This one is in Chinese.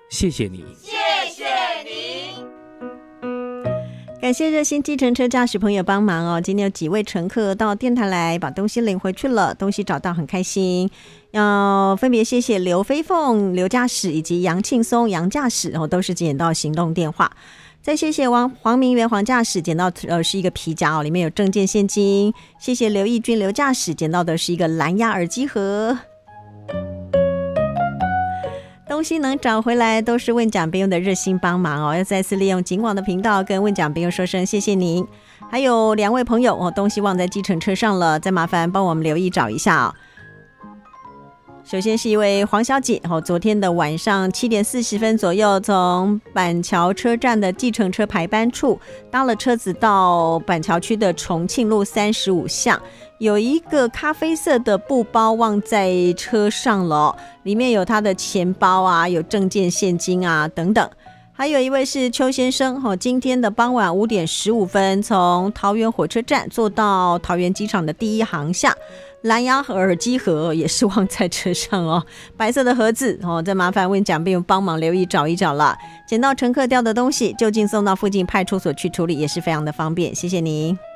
谢谢你。 谢谢您。 感谢热心计程车驾驶朋友帮忙哦。今天有几位乘客到电台来把东西领回去了，东西找到很开心。要分别谢谢刘飞凤刘驾驶以及杨庆松杨驾驶哦，都是捡到行动电话。再谢谢黄明元黄驾驶捡到是一个皮夹哦，里面有证件现金。谢谢刘义军刘驾驶捡到的是一个蓝牙耳机盒。东西能找回来都是问奖朋友的热心帮忙哦，要再次利用警广的频道跟问奖朋友说声谢谢您。还有2位朋友哦，东西忘在计程车上了，再麻烦帮我们留意找一下哦。首先是一位黄小姐哦，昨天的晚上7点40分左右，从板桥车站的计程车排班处搭了车子到板桥区的重庆路35巷，有一个咖啡色的布包忘在车上了，里面有他的钱包啊，有证件现金啊等等。还有一位是邱先生，今天的傍晚5点15分从桃园火车站坐到桃园机场的第一航厦，蓝牙耳机盒也是忘在车上哦，白色的盒子哦，再麻烦问奖朋友帮忙留意找一找了。捡到乘客掉的东西，就近送到附近派出所去处理，也是非常的方便，谢谢您。